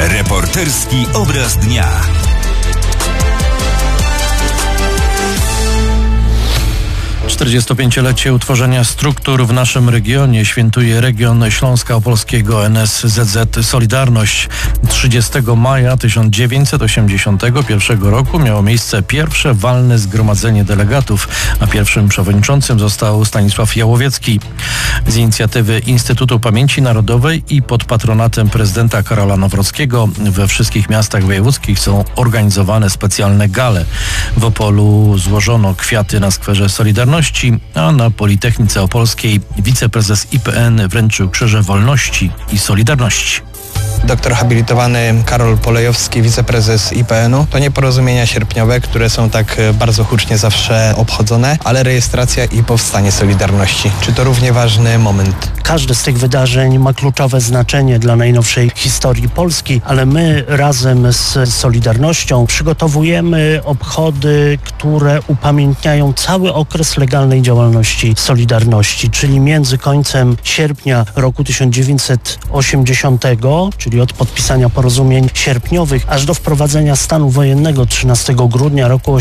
Reporterski obraz dnia. Czterdziestopięciolecie utworzenia struktur w naszym regionie świętuje region Śląska Opolskiego NSZZ Solidarność. 30 maja 1981 roku miało miejsce pierwsze walne zgromadzenie delegatów, a pierwszym przewodniczącym został Stanisław Jałowiecki. Z inicjatywy Instytutu Pamięci Narodowej i pod patronatem prezydenta Karola Nawrockiego we wszystkich miastach wojewódzkich są organizowane specjalne gale. W Opolu złożono kwiaty na skwerze Solidarności, a na Politechnice Opolskiej wiceprezes IPN wręczył krzyże wolności i solidarności. Doktor habilitowany Karol Polejowski, wiceprezes IPN-u. To nieporozumienia sierpniowe, które są tak bardzo hucznie zawsze obchodzone, ale rejestracja i powstanie Solidarności. Czy to równie ważny moment? Każde z tych wydarzeń ma kluczowe znaczenie dla najnowszej historii Polski, ale my razem z Solidarnością przygotowujemy obchody, które upamiętniają cały okres legalnej działalności Solidarności, czyli między końcem sierpnia roku 1980, czyli od podpisania porozumień sierpniowych, aż do wprowadzenia stanu wojennego 13 grudnia roku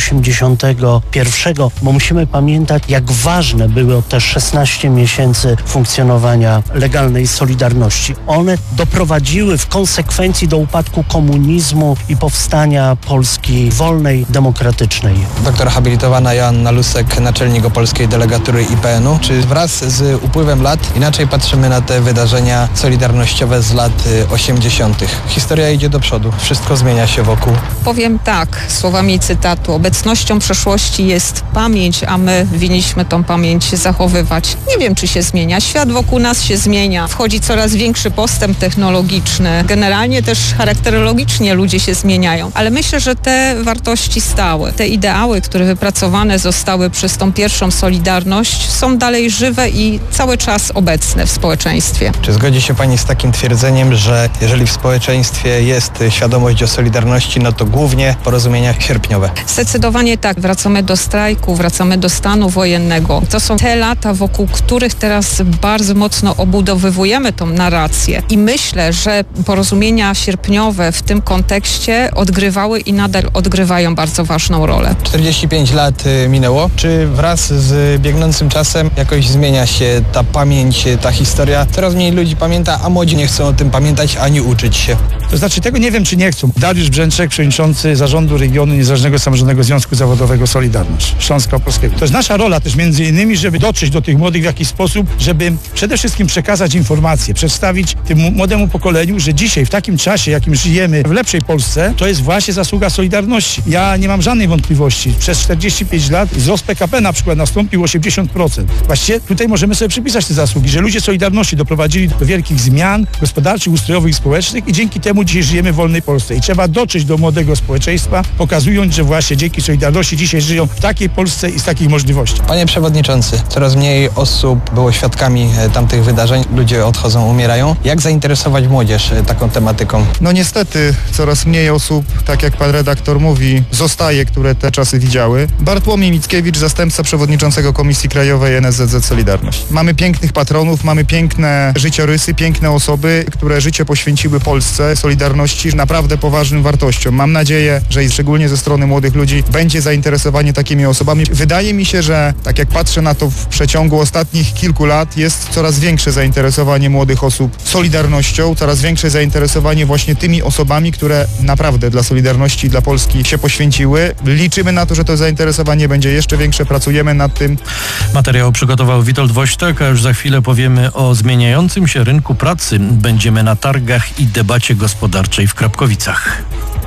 1981, bo musimy pamiętać, jak ważne były te 16 miesięcy funkcjonowania legalnej Solidarności. One doprowadziły w konsekwencji do upadku komunizmu i powstania Polski wolnej, demokratycznej. Doktor habilitowana Joanna Lusek, naczelnik opolskiej delegatury IPN-u. Czy wraz z upływem lat inaczej patrzymy na te wydarzenia solidarnościowe z lat 80. Historia idzie do przodu, wszystko zmienia się wokół. Powiem tak, słowami cytatu: obecnością przeszłości jest pamięć, a my winniśmy tą pamięć zachowywać. Nie wiem, czy się zmienia. Świat wokół nas się zmienia. Wchodzi coraz większy postęp technologiczny. Generalnie też charakterologicznie ludzie się zmieniają. Ale myślę, że te wartości stałe, te ideały, które wypracowane zostały przez tą pierwszą Solidarność, są dalej żywe i cały czas obecne w społeczeństwie. Czy zgodzi się Pani z takim twierdzeniem, że jeżeli w społeczeństwie jest świadomość o Solidarności, no to głównie porozumienia sierpniowe? Zdecydowanie tak. Wracamy do strajku, wracamy do stanu wojennego. To są te lata, wokół których teraz bardzo mocno obudowywujemy tą narrację. I myślę, że porozumienia sierpniowe w tym kontekście odgrywały i nadal odgrywają bardzo ważną rolę. 45 lat minęło. Czy wraz z biegnącym czasem jakoś zmienia się ta pamięć, ta historia? Coraz mniej ludzi pamięta, a młodzi nie chcą o tym pamiętać ani uczyć się. To znaczy tego nie wiem, czy nie chcą. Dariusz Brzęczek, przewodniczący Zarządu Regionu Niezależnego Samorządnego Związku Zawodowego Solidarność Śląska Opolskiego. To jest nasza rola też między innymi, żeby dotrzeć do tych młodych w jakiś sposób, żeby przede wszystkim przekazać informacje, przedstawić tym młodemu pokoleniu, że dzisiaj w takim czasie, jakim żyjemy w lepszej Polsce, to jest właśnie zasługa Solidarności. Ja nie mam żadnej wątpliwości. Przez 45 lat wzrost PKB na przykład nastąpił 80%. Właściwie tutaj możemy sobie przypisać te zasługi, że ludzie Solidarności doprowadzili do wielkich zmian gospodarczych, ustrojowych i społecznych i dzięki temu dzisiaj żyjemy w wolnej Polsce. I trzeba dotrzeć do młodego społeczeństwa, pokazując, że właśnie dzięki Solidarności dzisiaj żyją w takiej Polsce i z takich możliwości. Panie Przewodniczący, coraz mniej osób było świadkami tamtych wydarzeń. Ludzie odchodzą, umierają. Jak zainteresować młodzież taką tematyką? No niestety coraz mniej osób, tak jak pan redaktor mówi, zostaje, które te czasy widziały. Bartłomiej Mickiewicz, zastępca przewodniczącego Komisji Krajowej NSZZ Solidarność. Mamy pięknych patronów, mamy piękne życiorysy, piękne osoby, które życie poświęciły Polsce, Solidarności, naprawdę poważnym wartościom. Mam nadzieję, że szczególnie ze strony młodych ludzi będzie zainteresowanie takimi osobami. Wydaje mi się, że tak jak patrzę na to w przeciągu ostatnich kilku lat, jest coraz większe zainteresowanie młodych osób Solidarnością, coraz większe zainteresowanie właśnie tymi osobami, które naprawdę dla Solidarności i dla Polski się poświęciły. Liczymy na to, że to zainteresowanie będzie jeszcze większe, pracujemy nad tym. Materiał przygotował Witold Woźtek, a już za chwilę powiemy o zmieniającym się rynku pracy. Będziemy na targach i debacie gospodarczej w Krapkowicach.